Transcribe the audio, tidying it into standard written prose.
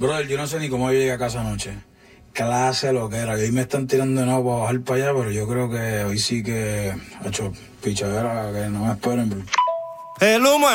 Brother, yo no sé ni cómo yo llegué a casa anoche. Clase lo que era. Y hoy me están tirando de nuevo para bajar para allá, pero yo creo que hoy sí que ha hecho pichadera, que no me esperen. El humo